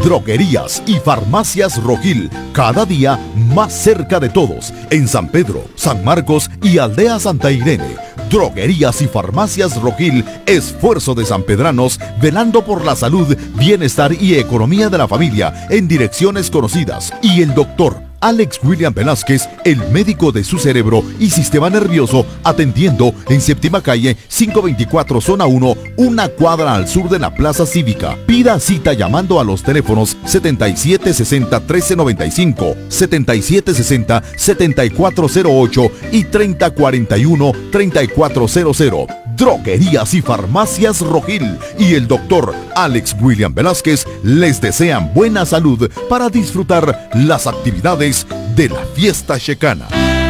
Droguerías y Farmacias Rojil, cada día más cerca de todos, en San Pedro, San Marcos y Aldea Santa Irene. Droguerías y Farmacias Rojil, esfuerzo de sanpedranos, velando por la salud, bienestar y economía de la familia, en direcciones conocidas. Y el doctor Alex William Velázquez, el médico de su cerebro y sistema nervioso, atendiendo en Séptima Calle, 524 Zona 1, una cuadra al sur de la Plaza Cívica. Pida cita llamando a los teléfonos 7760-1395, 7760-7408 y 3041-3400. Droguerías y Farmacias Rojil y el doctor Alex William Velázquez les desean buena salud para disfrutar las actividades de la fiesta checana.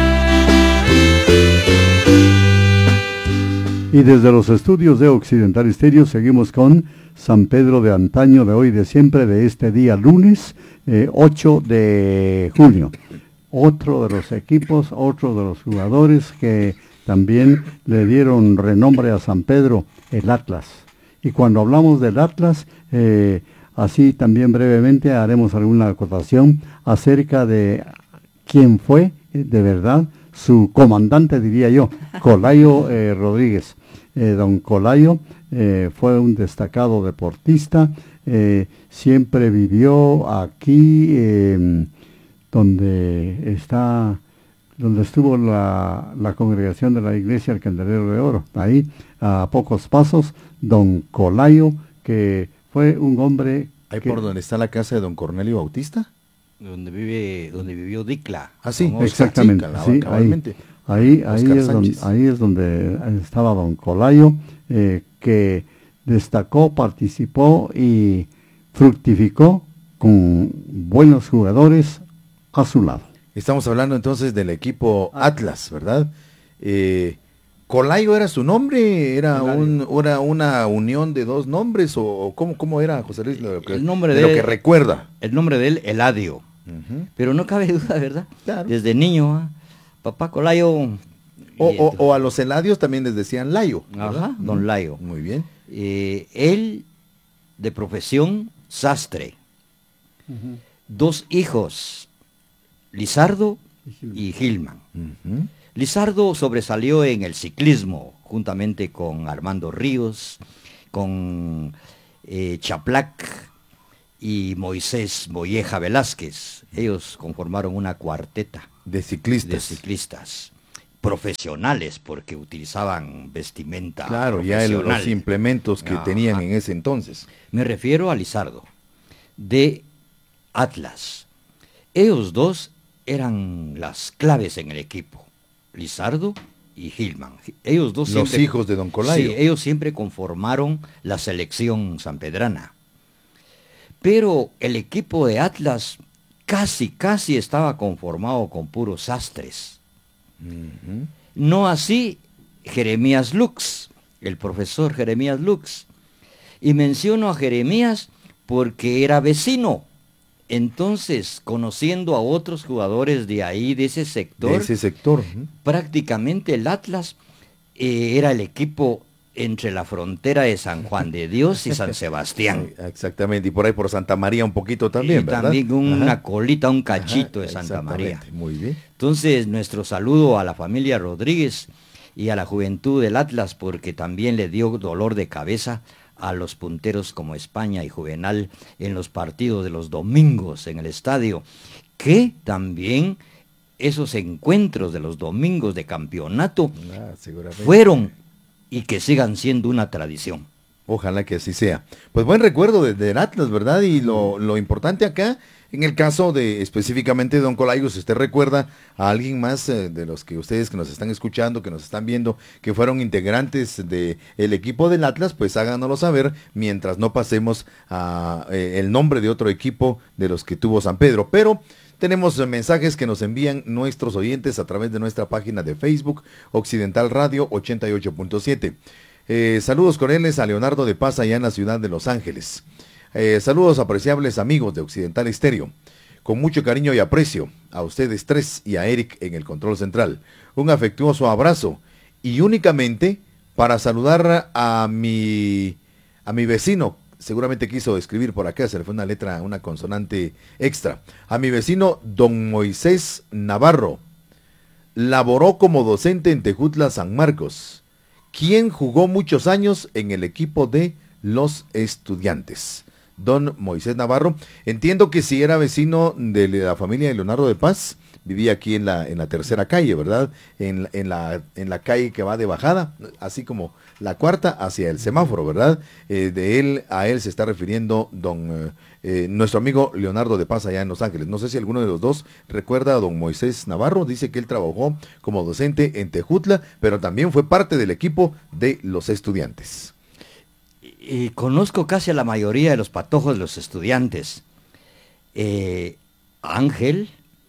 Y desde los estudios de Occidental Estéreo seguimos con San Pedro de antaño, de hoy, de siempre, de este día lunes 8 de junio. Otro de los equipos, otro de los jugadores que también le dieron renombre a San Pedro, el Atlas. Y cuando hablamos del Atlas, así también brevemente haremos alguna acotación acerca de quién fue de verdad su comandante, diría yo, Colayo Rodríguez. Don Colayo fue un destacado deportista, siempre vivió aquí donde estuvo la congregación de la iglesia El Candelero de Oro, ahí a pocos pasos. Don Colayo, que fue un hombre... ¿Ahí por donde está la casa de don Cornelio Bautista? Donde vivió Dicla. Ah, sí, exactamente. Sí, ahí es donde estaba don Colayo, que destacó, participó y fructificó con buenos jugadores a su lado. Estamos hablando entonces del equipo Atlas, ¿verdad? ¿Colayo era su nombre? ¿Era una unión de dos nombres? ¿O cómo era, José Luis? Lo que recuerda. El nombre de él, Eladio. Pero no cabe duda, ¿verdad? Claro. Desde niño, papá Colayo... O a los Eladios también les decían Layo, ¿verdad? Ajá, don Layo. Muy bien. Él, de profesión, sastre. Dos hijos, Lizardo y Gilman. Lizardo sobresalió en el ciclismo, juntamente con Armando Ríos, con Chaplac y Moisés Molleja Velázquez. Ellos conformaron una cuarteta de ciclistas profesionales, porque utilizaban vestimenta ya los implementos que tenían en ese entonces. Me refiero a Lizardo, de Atlas. Ellos dos eran las claves en el equipo, Lizardo y Gilman. Ellos dos los hijos de don Colayo. Sí, ellos siempre conformaron la selección sanpedrana. Pero el equipo de Atlas casi estaba conformado con puros sastres. No así Jeremías Lux, el profesor Jeremías Lux. Y menciono a Jeremías porque era vecino. Entonces, conociendo a otros jugadores de ahí, de ese sector, prácticamente el Atlas era el equipo entre la frontera de San Juan de Dios y San Sebastián. Exactamente, y por ahí por Santa María un poquito también, ¿verdad? También una colita, un cachito de Santa María. Muy bien. Entonces, nuestro saludo a la familia Rodríguez y a la juventud del Atlas, porque también le dio dolor de cabeza a los punteros como España y Juvenal en los partidos de los domingos en el estadio, que también esos encuentros de los domingos de campeonato fueron y que sigan siendo una tradición. Ojalá que así sea. Pues buen recuerdo del Atlas, ¿verdad? Y lo importante acá, en el caso de específicamente de don Colayo, si usted recuerda a alguien más de los que ustedes que nos están escuchando, que nos están viendo, que fueron integrantes del equipo del Atlas, pues háganoslo saber mientras no pasemos a el nombre de otro equipo de los que tuvo San Pedro. Pero tenemos mensajes que nos envían nuestros oyentes a través de nuestra página de Facebook, Occidental Radio 88.7. Saludos cordiales a Leonardo de Paz allá en la ciudad de Los Ángeles. Saludos apreciables amigos de Occidental Estéreo. Con mucho cariño y aprecio a ustedes tres y a Eric en el control central. Un afectuoso abrazo y únicamente para saludar a mi vecino seguramente quiso escribir por acá, se le fue una letra, una consonante extra. A mi vecino don Moisés Navarro, laboró como docente en Tejutla, San Marcos, quien jugó muchos años en el equipo de los Estudiantes. Don Moisés Navarro, entiendo que si era vecino de la familia de Leonardo de Paz, vivía aquí en la tercera calle, ¿verdad? En la calle que va de bajada, así como la cuarta hacia el semáforo, ¿verdad? A él se está refiriendo nuestro amigo Leonardo de Paz allá en Los Ángeles. No sé si alguno de los dos recuerda a don Moisés Navarro, dice que él trabajó como docente en Tejutla, pero también fue parte del equipo de los Estudiantes. Y conozco casi a la mayoría de los patojos de los Estudiantes. Ángel,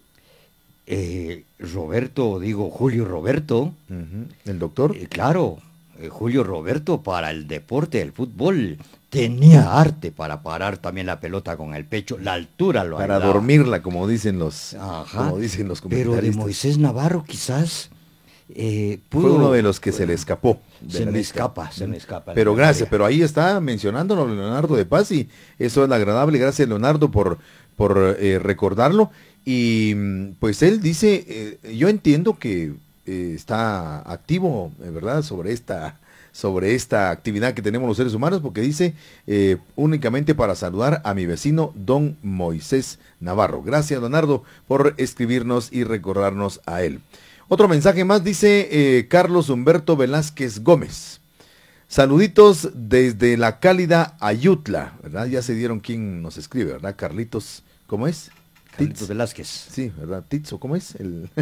Julio Roberto. ¿El doctor? Claro, Julio Roberto para el deporte del fútbol tenía arte para parar también la pelota con el pecho, la altura lo para ayudaba. Dormirla, como dicen los Ajá, comentaristas. pero de Moisés Navarro quizás fue uno de los que se le escapó. Se me escapa. Pero gracias, pero ahí está mencionándolo Leonardo de Paz y eso es agradable. Gracias, Leonardo, por recordarlo. Y pues él dice, yo entiendo que está activo, ¿verdad?, sobre esta actividad que tenemos los seres humanos, porque dice únicamente para saludar a mi vecino don Moisés Navarro. Gracias, Leonardo, por escribirnos y recordarnos a él. Otro mensaje más, dice Carlos Humberto Velázquez Gómez. Saluditos desde la cálida Ayutla, ¿verdad? Ya se dieron quién nos escribe, ¿verdad? Carlitos, ¿cómo es? Carlitos Velázquez. Sí, ¿verdad? Titzo, ¿cómo es?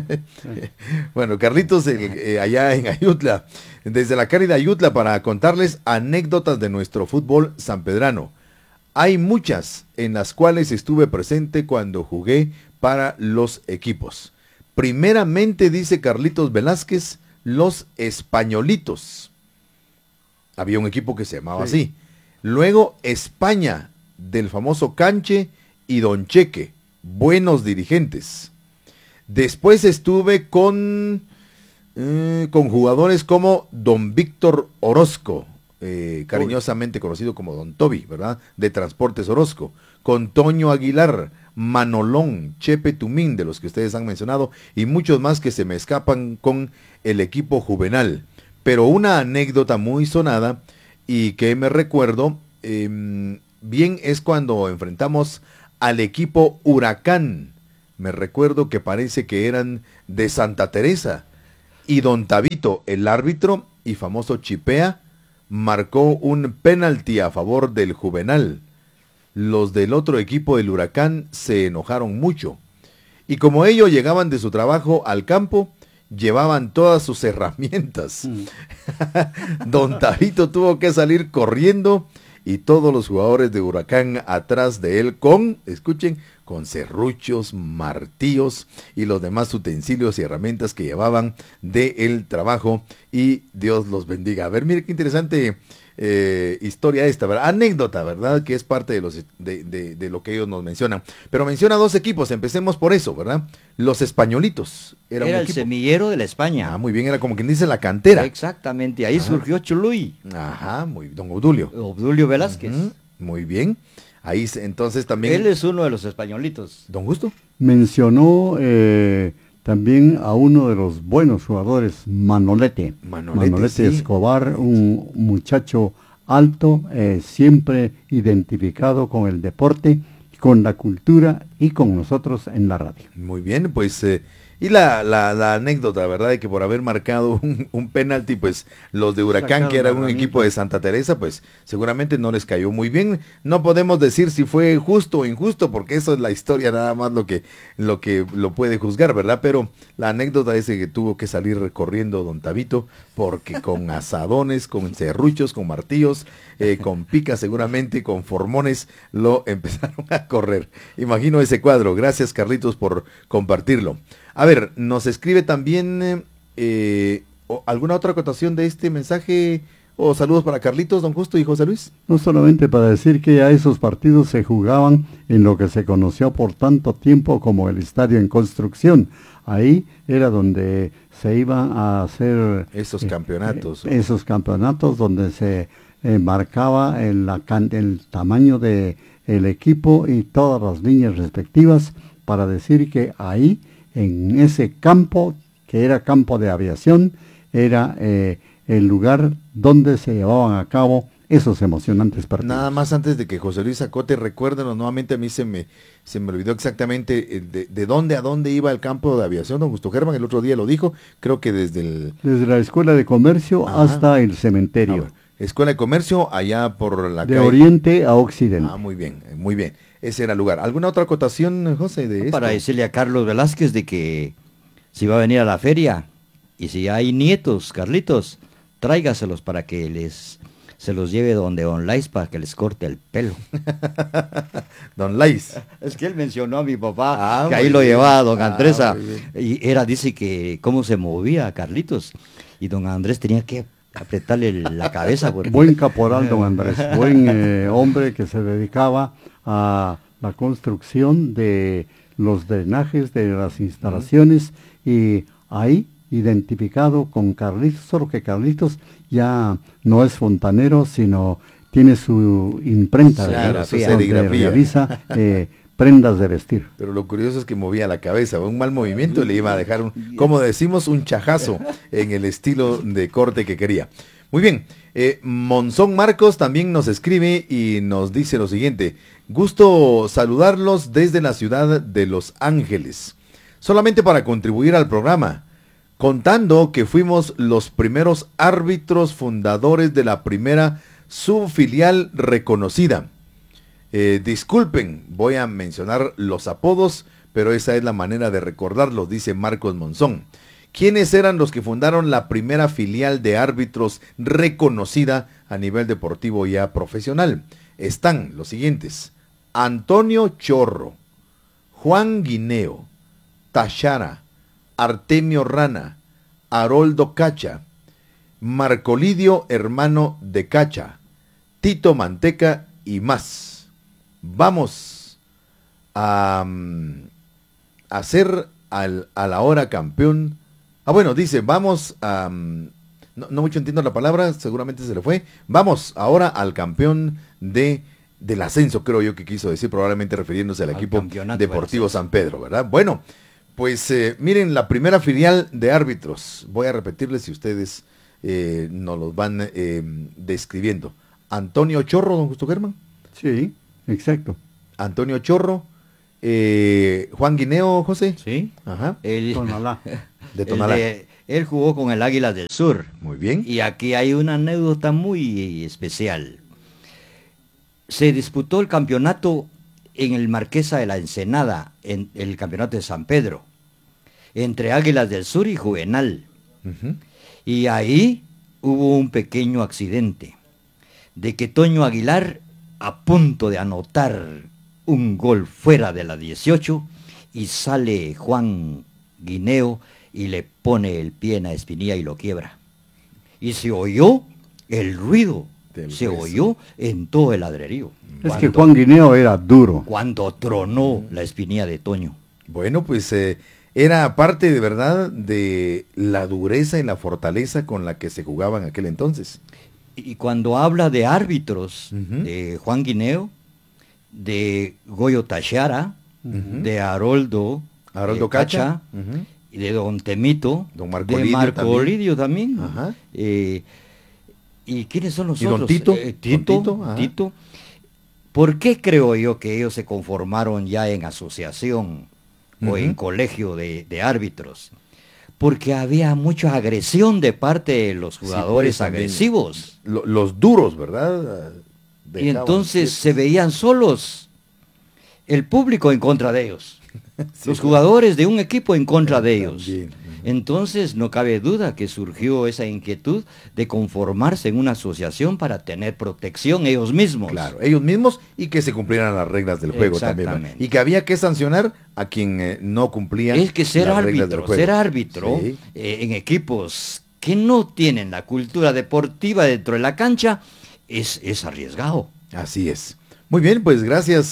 Bueno, Carlitos allá en Ayutla, desde la cálida Ayutla, para contarles anécdotas de nuestro fútbol sanpedrano. Hay muchas en las cuales estuve presente cuando jugué para los equipos. Primeramente, dice Carlitos Velázquez, los Españolitos. Había un equipo que se llamaba así. Luego España, del famoso Canche y Don Cheque, buenos dirigentes. Después estuve con jugadores como Don Víctor Orozco, cariñosamente conocido como Don Toby, ¿verdad? De Transportes Orozco. Con Toño Aguilar, Manolón, Chepe Tumín, de los que ustedes han mencionado, y muchos más que se me escapan con el equipo juvenal. Pero una anécdota muy sonada y que me recuerdo bien es cuando enfrentamos al equipo Huracán. Me recuerdo que parece que eran de Santa Teresa, y Don Tabito, el árbitro y famoso Chipea, marcó un penalti a favor del Juvenal. Los del otro equipo del Huracán se enojaron mucho, y como ellos llegaban de su trabajo al campo, llevaban todas sus herramientas. Don Tabito tuvo que salir corriendo y todos los jugadores de Huracán atrás de él escuchen, con serruchos, martillos y los demás utensilios y herramientas que llevaban del trabajo, y Dios los bendiga. A ver, mire qué interesante historia esta, ¿verdad? Anécdota, ¿verdad? Que es parte de lo que ellos nos mencionan. Pero menciona dos equipos, empecemos por eso, ¿verdad? Los Españolitos. Era el semillero de la España. Ah, muy bien, era como quien dice la cantera. Exactamente, ahí surgió Chuluy. Ajá, don Obdulio. Obdulio Velázquez. Muy bien. Ahí entonces también... Él es uno de los Españolitos. Don Justo. Mencionó también a uno de los buenos jugadores, Manolete sí. Escobar, un muchacho alto, siempre identificado con el deporte, con la cultura y con nosotros en la radio. Muy bien, pues... y la anécdota, ¿verdad?, de que por haber marcado un penalti, pues los de Huracán, que era un equipo de Santa Teresa, pues seguramente no les cayó muy bien. No podemos decir si fue justo o injusto, porque eso es la historia nada más lo que lo puede juzgar, ¿verdad? Pero la anécdota es que tuvo que salir recorriendo Don Tabito, porque con asadones, con serruchos, con martillos, con picas seguramente, con formones, lo empezaron a correr. Imagino ese cuadro. Gracias, Carlitos, por compartirlo. A ver, nos escribe también alguna otra acotación de este mensaje, o saludos para Carlitos, Don Justo y José Luis. No solamente para decir que ya esos partidos se jugaban en lo que se conoció por tanto tiempo como el estadio en construcción. Ahí era donde se iban a hacer esos campeonatos. Esos campeonatos donde se marcaba el tamaño de el equipo y todas las líneas respectivas para decir que ahí, en ese campo, que era campo de aviación, era el lugar donde se llevaban a cabo esos emocionantes partidos. Nada más antes de que José Luis Acote, recuérdenos nuevamente, a mí se me olvidó exactamente de dónde a dónde iba el campo de aviación. Don Justo Germán el otro día lo dijo, creo que desde la Escuela de Comercio hasta el cementerio. Escuela de Comercio, allá por la de calle. oriente a occidente. Muy bien, muy bien. Ese era el lugar. ¿Alguna otra acotación, José, de esto? Para decirle a Carlos Velázquez de que si va a venir a la feria y si hay nietos, Carlitos, tráigaselos para que se los lleve donde Don Lais para que les corte el pelo. Don Lais. Es que él mencionó a mi papá, que muy ahí lo bien. llevaba don Andrés. Muy bien. Y dice que cómo se movía Carlitos. Y don Andrés tenía que apretarle la cabeza. Porque... Buen caporal, don Andrés. Buen hombre que se dedicaba a la construcción de los drenajes de las instalaciones y ahí identificado con Carlitos, solo que Carlitos ya no es fontanero, sino tiene su imprenta, claro, su donde serigrafía. realiza prendas de vestir. Pero lo curioso es que movía la cabeza, un mal movimiento le iba a dejar, como decimos, un chajazo en el estilo de corte que quería. Muy bien, Monzón Marcos también nos escribe y nos dice lo siguiente: gusto saludarlos desde la ciudad de Los Ángeles, solamente para contribuir al programa, contando que fuimos los primeros árbitros fundadores de la primera subfilial reconocida. Disculpen, voy a mencionar los apodos, pero esa es la manera de recordarlos, dice Marcos Monzón. ¿Quiénes eran los que fundaron la primera filial de árbitros reconocida a nivel deportivo ya profesional? Están los siguientes: Antonio Chorro, Juan Guineo, Tachara, Artemio Rana, Haroldo Cacha, Marcolidio hermano de Cacha, Tito Manteca y más. Vamos a hacer a la hora campeón. Dice, vamos a... no mucho entiendo la palabra, seguramente se le fue. Vamos ahora al campeón del ascenso, creo yo que quiso decir, probablemente refiriéndose al equipo Deportivo San Pedro, ¿verdad? Bueno, pues miren, la primera filial de árbitros, voy a repetirles si ustedes nos los van describiendo. Antonio Chorro, don Justo Germán. Sí, exacto. Antonio Chorro, Juan Guineo, José. Sí. Ajá. Tonalá. De Tonalá. Él jugó con el Águilas del Sur. Muy bien. Y aquí hay una anécdota muy especial. Se disputó el campeonato en el Marquesa de la Ensenada, en el campeonato de San Pedro, entre Águilas del Sur y Juvenal. Uh-huh. Y ahí hubo un pequeño accidente, de que Toño Aguilar, a punto de anotar un gol fuera de la 18, y sale Juan Guineo y le pone el pie en la espinilla y lo quiebra. Y se oyó el ruido, se oyó en todo el ladrerío. Es que Juan Guineo era duro. Cuando tronó la espinilla de Toño. Bueno, pues era parte de verdad de la dureza y la fortaleza con la que se jugaba en aquel entonces. Y cuando habla de árbitros, uh-huh, de Juan Guineo, de Goyo Tachara, uh-huh, de Haroldo Cacha, uh-huh, y de Don Temito, Don Marco de Marco también. Lidio también. Ajá. ¿Y quiénes son los ¿Y otros? Don Tito? Tito. ¿Por qué creo yo que ellos se conformaron ya en asociación o en colegio de árbitros? Porque había mucha agresión de parte de los jugadores agresivos. Los duros, ¿verdad? Y entonces se veían solos. El público en contra de ellos. Sí, los jugadores de un equipo en contra de ellos. También. Entonces no cabe duda que surgió esa inquietud de conformarse en una asociación para tener protección ellos mismos. Claro, ellos mismos, y que se cumplieran las reglas del juego también, ¿verdad? Y que había que sancionar a quien no cumplía es que ser las reglas del árbitro, juego. ser árbitro Sí. En equipos que no tienen la cultura deportiva dentro de la cancha es arriesgado. Así es. Muy bien, pues gracias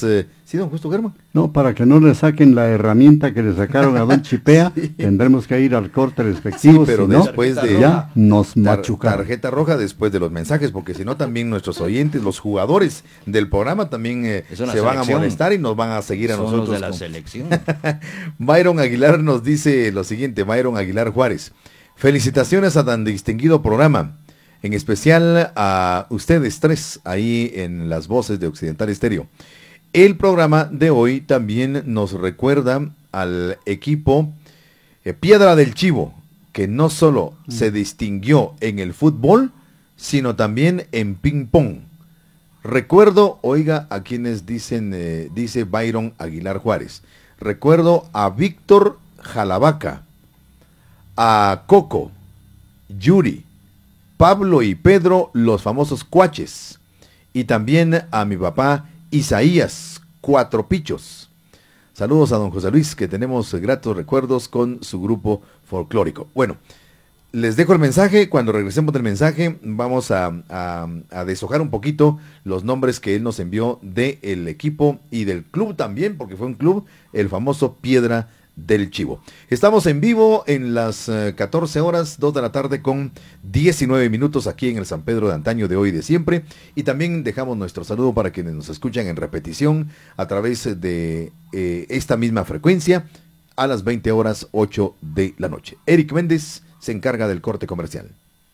Sí, don Justo Germán. No, para que no le saquen la herramienta que le sacaron a don Chipea, tendremos que ir al corte respectivo, Sí, pero si no, después de ya nos machucaron. tarjeta roja después de los mensajes, porque si no también nuestros oyentes, los jugadores del programa también se van a molestar y nos van a seguir a Son nosotros. los de la selección. Byron Aguilar nos dice lo siguiente, Byron Aguilar Juárez. Felicitaciones a tan distinguido programa, en especial a ustedes tres ahí en las voces de Occidental Estéreo. El programa de hoy también nos recuerda al equipo Piedra del Chivo, que no solo se distinguió en el fútbol, sino también en ping-pong. Recuerdo, oiga, a quienes dicen, dice Byron Aguilar Juárez, recuerdo a Víctor Jalabaca, a Coco, Yuri, Pablo y Pedro, los famosos cuaches, y también a mi papá Isaías, Cuatro Pichos. Saludos a don José Luis, que tenemos gratos recuerdos con su grupo folclórico. Bueno, les dejo el mensaje. Cuando regresemos del mensaje, vamos a deshojar un poquito los nombres que él nos envió del equipo y del club también, porque fue un club, el famoso Piedra del Chivo. Estamos en vivo en las 14 horas, 2 de la tarde con 19 minutos aquí en el San Pedro de antaño de hoy de siempre, y también dejamos nuestro saludo para quienes nos escuchan en repetición a través de esta misma frecuencia a las 20 horas 8 de la noche. Eric Méndez se encarga del corte comercial.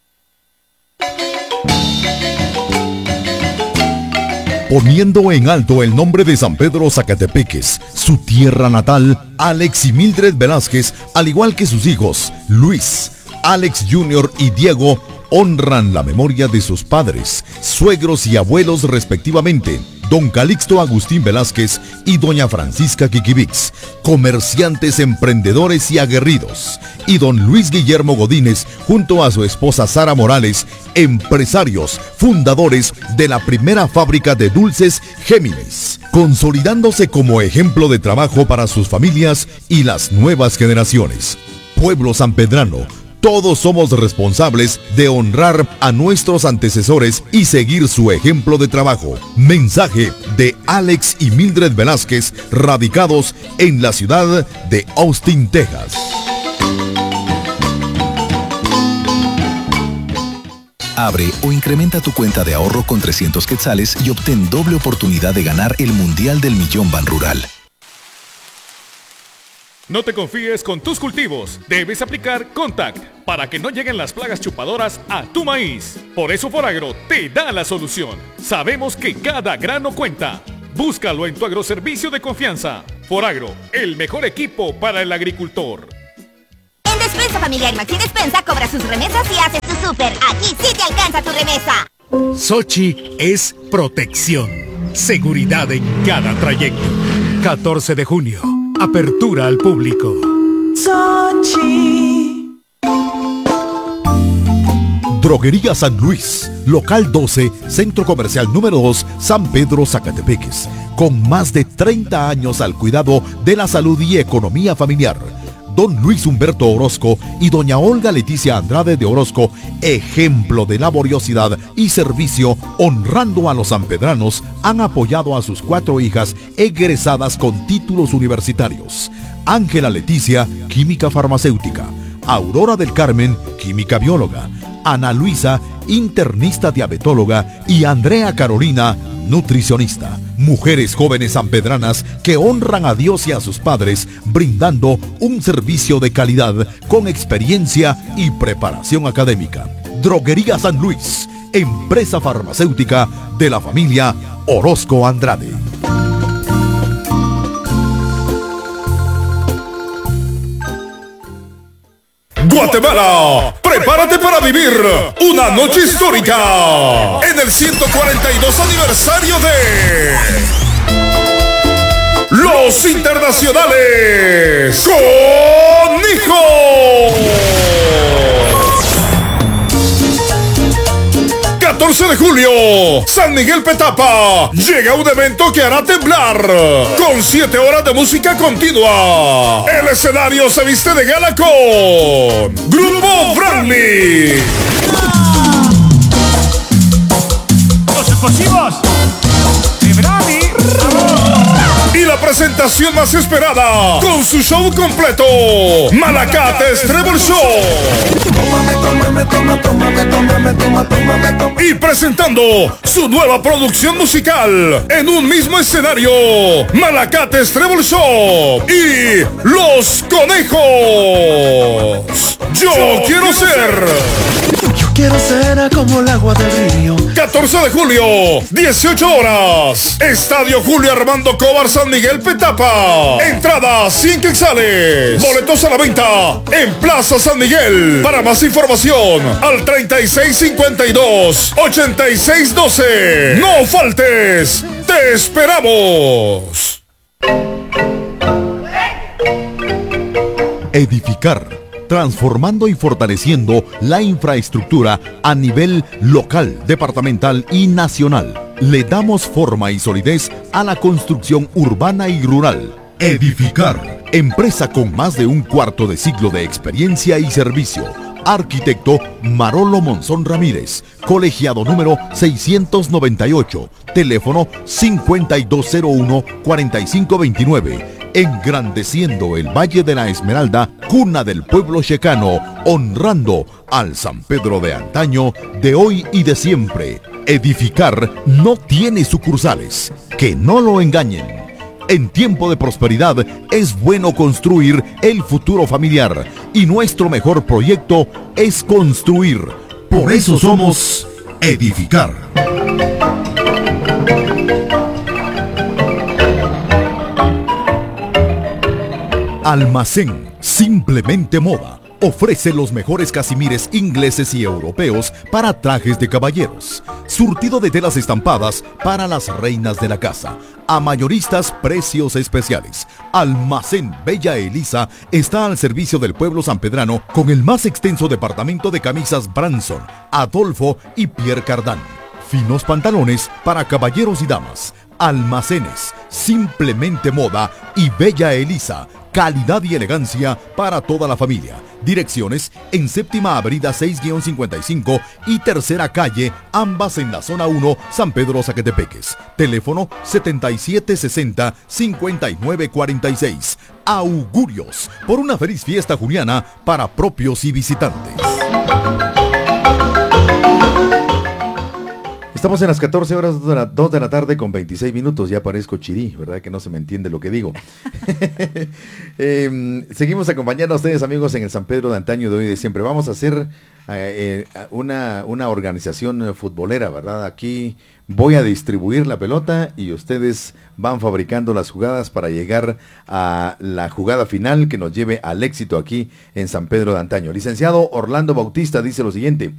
Poniendo en alto el nombre de San Pedro Zacatepeques, su tierra natal, Alex y Mildred Velázquez, al igual que sus hijos, Luis, Alex Jr. y Diego, honran la memoria de sus padres, suegros y abuelos respectivamente, don Calixto Agustín Velázquez y doña Francisca Kikivix, comerciantes, emprendedores y aguerridos, y don Luis Guillermo Godínez, junto a su esposa Sara Morales, empresarios, fundadores de la primera fábrica de dulces Géminis, consolidándose como ejemplo de trabajo para sus familias y las nuevas generaciones. Pueblo sanpedrano, todos somos responsables de honrar a nuestros antecesores y seguir su ejemplo de trabajo. Mensaje de Alex y Mildred Velázquez, radicados en la ciudad de Austin, Texas. Abre o incrementa tu cuenta de ahorro con 300 quetzales y obtén doble oportunidad de ganar el Mundial del Millón Banrural. No te confíes con tus cultivos. Debes aplicar Contact para que no lleguen las plagas chupadoras a tu maíz. Por eso Foragro te da la solución. Sabemos que cada grano cuenta. Búscalo en tu agroservicio de confianza. Foragro, el mejor equipo para el agricultor. En Despensa Familiar Maxi Despensa cobra sus remesas y hace su súper. Aquí sí te alcanza tu remesa. Sochi es protección, seguridad en cada trayecto. 14 de junio, apertura al público. Sochi. Droguería San Luis, local 12, centro comercial número 2, San Pedro Zacatepeques, con más de 30 años al cuidado de la salud y economía familiar. Don Luis Humberto Orozco y doña Olga Leticia Andrade de Orozco, ejemplo de laboriosidad y servicio, honrando a los sanpedranos, han apoyado a sus 4 hijas egresadas con títulos universitarios. Ángela Leticia, química farmacéutica; Aurora del Carmen, química bióloga; Ana Luisa, internista diabetóloga; y Andrea Carolina, nutricionista. Mujeres jóvenes sanpedranas que honran a Dios y a sus padres, brindando un servicio de calidad con experiencia y preparación académica. Droguería San Luis, empresa farmacéutica de la familia Orozco Andrade. Guatemala, prepárate para vivir una noche histórica en el 142 aniversario de Los Internacionales Conejos. 14 de julio, San Miguel Petapa, llega un evento que hará temblar, con 7 horas de música continua. El escenario se viste de gala con Grupo Branly. Los explosivos de Branly. la presentación más esperada, con su show completo, Malacates Treble Show. Y presentando su nueva producción musical en un mismo escenario, Malacates Treble Show y Los Conejos. Yo quiero ser. Quiero ser como el agua del río. 14 de julio, 18 horas. Estadio Julio Armando Cobar, San Miguel Petapa. Entrada 100 quetzales. Boletos a la venta en Plaza San Miguel. Para más información, al 3652-8612. No faltes. Te esperamos. Edificar, transformando y fortaleciendo la infraestructura a nivel local, departamental y nacional. Le damos forma y solidez a la construcción urbana y rural. Edificar, empresa con más de un cuarto de siglo de experiencia y servicio. Arquitecto Marolo Monzón Ramírez, colegiado número 698, teléfono 5201-4529. Engrandeciendo el Valle de la Esmeralda, cuna del pueblo checano, honrando al San Pedro de antaño, de hoy y de siempre. Edificar no tiene sucursales, que no lo engañen. En tiempo de prosperidad es bueno construir el futuro familiar y nuestro mejor proyecto es construir. Por eso somos Edificar. Almacén Simplemente Moda ofrece los mejores casimires ingleses y europeos para trajes de caballeros. Surtido de telas estampadas para las reinas de la casa. A mayoristas, precios especiales. Almacén Bella Elisa está al servicio del pueblo sanpedrano con el más extenso departamento de camisas Branson, Adolfo y Pierre Cardin. Finos pantalones para caballeros y damas. Almacenes Simplemente Moda y Bella Elisa. Calidad y elegancia para toda la familia. Direcciones en Séptima Avenida 6-55 y Tercera Calle, ambas en la zona 1, San Pedro Zacatepeques. Teléfono 7760-5946. Augurios por una feliz fiesta juliana para propios y visitantes. Estamos en las 14 horas, 2 de la tarde con 26 minutos. Ya parezco chirí, ¿verdad? Que no se me entiende lo que digo. Seguimos acompañando a ustedes, amigos, en el San Pedro de antaño, de hoy y de siempre. Vamos a hacer una organización futbolera, ¿verdad? Aquí voy a distribuir la pelota y ustedes van fabricando las jugadas para llegar a la jugada final que nos lleve al éxito aquí en San Pedro de antaño. Licenciado Orlando Bautista dice lo siguiente: